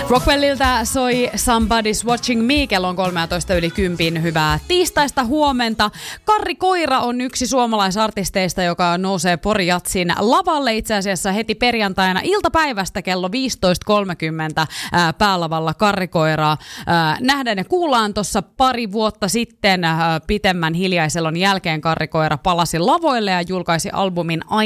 Rockwelliltä soi Somebody's Watching Me, kello on 13:10. Hyvää tiistaista huomenta. Karri Koira on yksi suomalaisartisteista, joka nousee Porijatsin lavalle itse asiassa heti perjantaina iltapäivästä kello 15:30 päälavalla Karri Koiraa. Nähdään ja kuullaan tuossa pari vuotta sitten pitemmän hiljaiselon jälkeen Karri Koira palasi lavoille ja julkaisi albumin